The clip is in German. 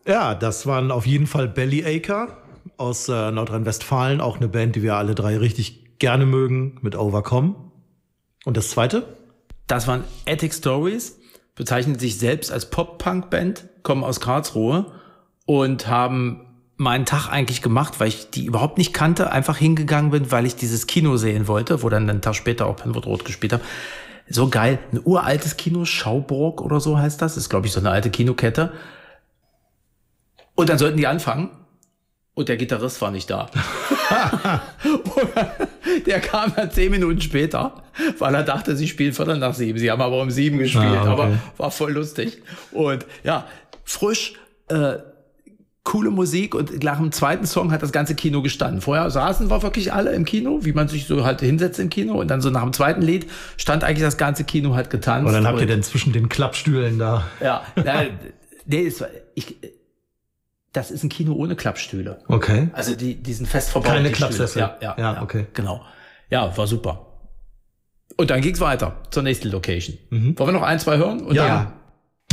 Ja, das waren auf jeden Fall Bellyacre aus Nordrhein-Westfalen. Auch eine Band, die wir alle drei richtig gerne mögen, mit Overcome. Und das zweite? Das waren Attic Stories, bezeichnen sich selbst als Pop-Punk-Band, kommen aus Karlsruhe und haben meinen Tag eigentlich gemacht, weil ich die überhaupt nicht kannte, einfach hingegangen bin, weil ich dieses Kino sehen wollte, wo dann einen Tag später auch Penrod Rot gespielt habe. So geil, ein uraltes Kino, Schauburg oder so heißt das, ist glaube ich so eine alte Kinokette. Und dann sollten die anfangen und der Gitarrist war nicht da. Der kam dann 10 Minuten später, weil er dachte, sie spielen 7:15. Sie haben aber um 7 gespielt, okay. Aber war voll lustig. Und ja, frisch, coole Musik und nach dem zweiten Song hat das ganze Kino gestanden. Vorher saßen wir wirklich alle im Kino, wie man sich so halt hinsetzt im Kino und dann so nach dem zweiten Lied stand eigentlich das ganze Kino halt getanzt. Und dann habt ihr denn zwischen den Klappstühlen da... Ja, das ist ein Kino ohne Klappstühle. Okay. Also die sind fest verbaut. Keine Klappsessel. Ja, okay. Genau. Ja, war super. Und dann ging's weiter zur nächsten Location. Wollen wir noch 1, 2 hören? Und ja.